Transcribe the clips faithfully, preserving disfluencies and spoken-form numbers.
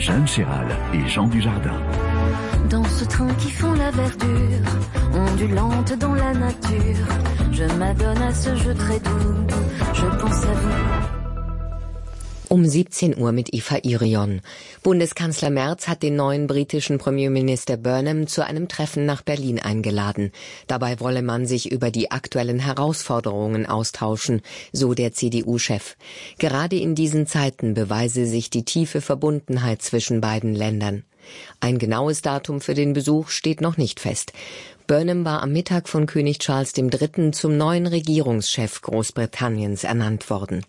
Jeanne Chéral et Jean Dujardin. Dans ce train qui fend la verdure, ondulante dans la nature, je m'adonne à ce jeu très doux, je pense à vous. Um siebzehn Uhr mit Eva Irion. Bundeskanzler Merz hat den neuen britischen Premierminister Burnham zu einem Treffen nach Berlin eingeladen. Dabei wolle man sich über die aktuellen Herausforderungen austauschen, so der C D U-Chef. Gerade in diesen Zeiten beweise sich die tiefe Verbundenheit zwischen beiden Ländern. Ein genaues Datum für den Besuch steht noch nicht fest. Burnham war am Mittag von König Charles der Dritte zum neuen Regierungschef Großbritanniens ernannt worden.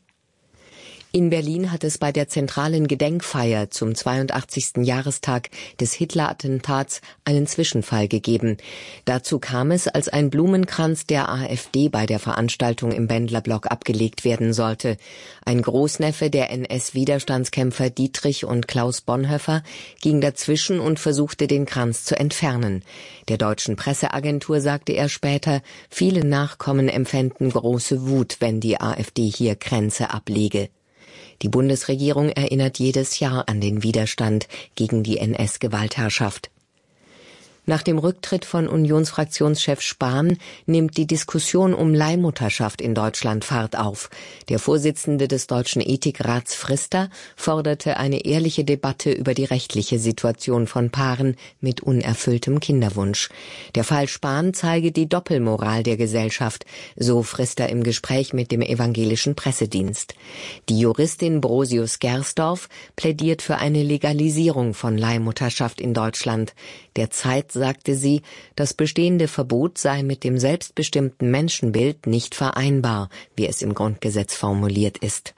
In Berlin hat es bei der zentralen Gedenkfeier zum zweiundachtzigsten Jahrestag des Hitler-Attentats einen Zwischenfall gegeben. Dazu kam es, als ein Blumenkranz der AfD bei der Veranstaltung im Bendlerblock abgelegt werden sollte. Ein Großneffe der N S-Widerstandskämpfer Dietrich und Klaus Bonhoeffer ging dazwischen und versuchte, den Kranz zu entfernen. Der deutschen Presseagentur sagte er später, viele Nachkommen empfänden große Wut, wenn die AfD hier Kränze ablege. Die Bundesregierung erinnert jedes Jahr an den Widerstand gegen die N S-Gewaltherrschaft. Nach dem Rücktritt von Unionsfraktionschef Spahn nimmt die Diskussion um Leihmutterschaft in Deutschland Fahrt auf. Der Vorsitzende des Deutschen Ethikrats Frister forderte eine ehrliche Debatte über die rechtliche Situation von Paaren mit unerfülltem Kinderwunsch. Der Fall Spahn zeige die Doppelmoral der Gesellschaft, so Frister im Gespräch mit dem evangelischen Pressedienst. Die Juristin Brosius Gersdorf plädiert für eine Legalisierung von Leihmutterschaft in Deutschland. Derzeit sagte sie, das bestehende Verbot sei mit dem selbstbestimmten Menschenbild nicht vereinbar, wie es im Grundgesetz formuliert ist.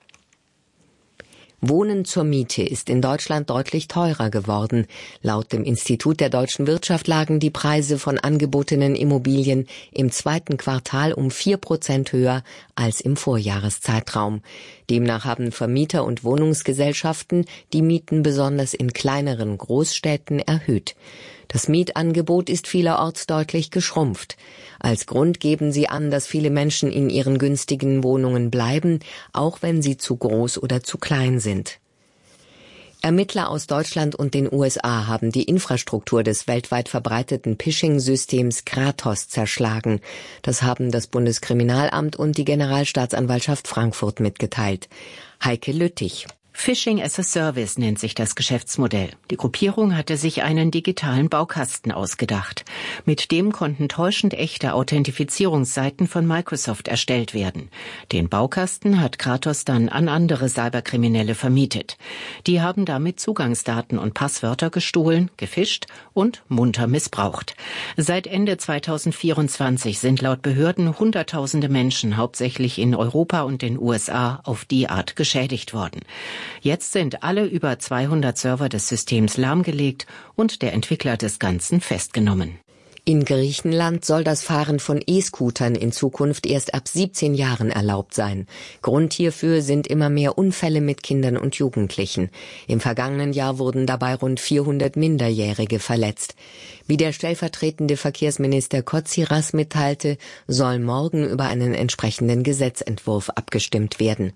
Wohnen zur Miete ist in Deutschland deutlich teurer geworden. Laut dem Institut der deutschen Wirtschaft lagen die Preise von angebotenen Immobilien im zweiten Quartal um vier Prozent höher als im Vorjahreszeitraum. Demnach haben Vermieter und Wohnungsgesellschaften die Mieten besonders in kleineren Großstädten erhöht. Das Mietangebot ist vielerorts deutlich geschrumpft. Als Grund geben sie an, dass viele Menschen in ihren günstigen Wohnungen bleiben, auch wenn sie zu groß oder zu klein sind. Ermittler aus Deutschland und den U S A haben die Infrastruktur des weltweit verbreiteten Phishing-Systems Kratos zerschlagen. Das haben das Bundeskriminalamt und die Generalstaatsanwaltschaft Frankfurt mitgeteilt. Heike Lüttich. Phishing as a Service nennt sich das Geschäftsmodell. Die Gruppierung hatte sich einen digitalen Baukasten ausgedacht. Mit dem konnten täuschend echte Authentifizierungsseiten von Microsoft erstellt werden. Den Baukasten hat Kratos dann an andere Cyberkriminelle vermietet. Die haben damit Zugangsdaten und Passwörter gestohlen, gefischt und munter missbraucht. Seit Ende zweitausendvierundzwanzig sind laut Behörden Hunderttausende Menschen, hauptsächlich in Europa und den U S A, auf die Art geschädigt worden. Jetzt sind alle über zweihundert Server des Systems lahmgelegt und der Entwickler des Ganzen festgenommen. In Griechenland soll das Fahren von E-Scootern in Zukunft erst ab siebzehn Jahren erlaubt sein. Grund hierfür sind immer mehr Unfälle mit Kindern und Jugendlichen. Im vergangenen Jahr wurden dabei rund vierhundert Minderjährige verletzt. Wie der stellvertretende Verkehrsminister Kotsiras mitteilte, soll morgen über einen entsprechenden Gesetzentwurf abgestimmt werden.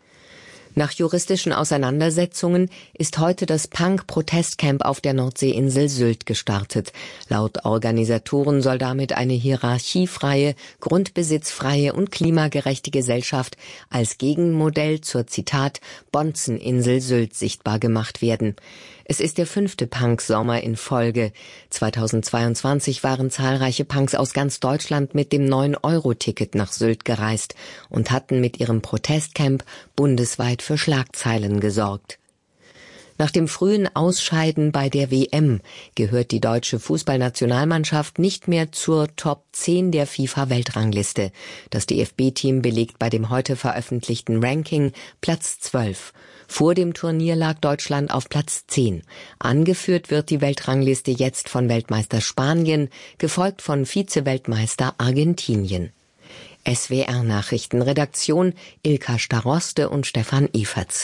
Nach juristischen Auseinandersetzungen ist heute das Punk-Protestcamp auf der Nordseeinsel Sylt gestartet. Laut Organisatoren soll damit eine hierarchiefreie, grundbesitzfreie und klimagerechte Gesellschaft als Gegenmodell zur, Zitat, Bonzeninsel Sylt sichtbar gemacht werden. Es ist der fünfte Punk-Sommer in Folge. zweitausendzweiundzwanzig waren zahlreiche Punks aus ganz Deutschland mit dem neun Euro Ticket nach Sylt gereist und hatten mit ihrem Protestcamp bundesweit für Schlagzeilen gesorgt. Nach dem frühen Ausscheiden bei der W M gehört die deutsche Fußballnationalmannschaft nicht mehr zur Top zehn der FIFA-Weltrangliste. Das D F B-Team belegt bei dem heute veröffentlichten Ranking Platz zwölf. Vor dem Turnier lag Deutschland auf Platz zehn. Angeführt wird die Weltrangliste jetzt von Weltmeister Spanien, gefolgt von Vize-Weltmeister Argentinien. S W R-Nachrichtenredaktion Ilka Staroste und Stefan Eferts.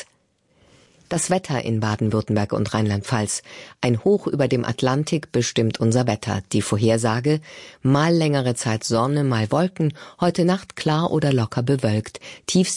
Das Wetter in Baden-Württemberg und Rheinland-Pfalz. Ein Hoch über dem Atlantik bestimmt unser Wetter. Die Vorhersage: mal längere Zeit Sonne, mal Wolken, heute Nacht klar oder locker bewölkt. Tiefst